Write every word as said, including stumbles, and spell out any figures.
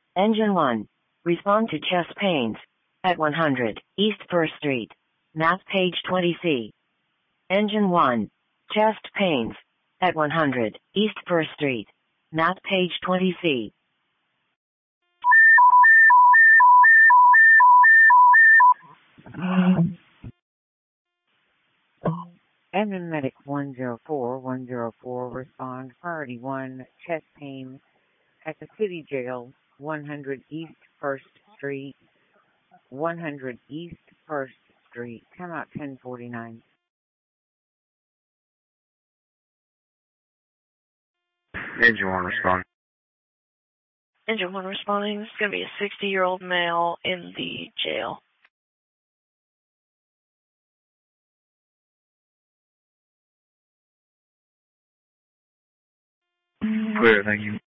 Engine one. Respond to chest pains. At one hundred East First Street. Map page twenty C. Engine one. Chest pains. At one hundred East First Street. Map page twenty C. Engine Medic one zero four, one zero four, respond, priority one, chest pain at the City Jail, one hundred East First Street, one hundred East First Street, come out ten forty-nine. Engine one respond. Engine one responding. This is going to be a sixty-year-old male in the jail. Clear, thank you.